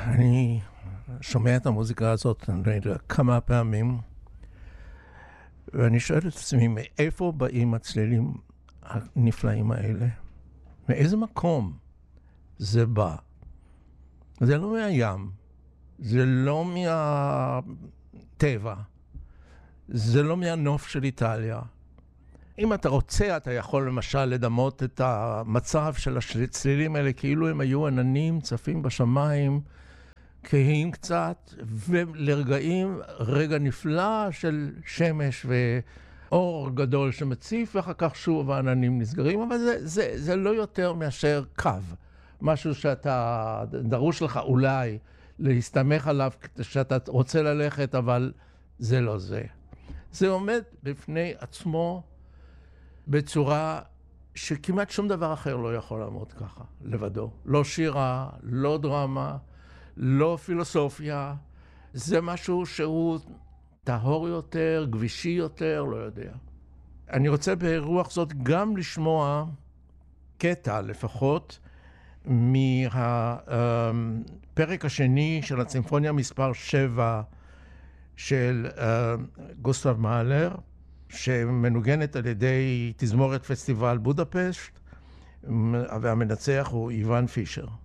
אני שומע את המוזיקה הזאת, אני לא יודע כמה פעמים, ואני שואל את עצמי, מאיפה באים הצלילים הנפלאים האלה? מאיזה מקום זה בא? זה לא מהים, זה לא מהטבע, זה לא מהנוף של איטליה. אם אתה רוצה, אתה יכול למשל לדמות את המצב של הצלילים האלה, כאילו הם היו עננים צפים בשמיים, כהים קצת, ולרגעים רגע נפלא של שמש ואור גדול שמציף, ואחר כך שוב העננים נסגרים, אבל זה לא יותר מאשר קו. משהו שאתה דרוש לך אולי להסתמך עליו שאתה רוצה ללכת, אבל זה לא זה. זה עומד בפני עצמו בצורה שכמעט שום דבר אחר לא יכול לעמוד ככה, לבדו. לא שירה, לא דרמה, לא פילוסופיה. זה משהו שהוא טהור יותר, גבישי יותר, לא יודע. אני רוצה ברוח זאת גם לשמוע קטע לפחות מהפרק השני של הסימפוניה מספר 7 של גוסטב מאהלר, שמנוגנת על ידי תזמורת פסטיבל בודפשט, והמנצח הוא איוון פישר.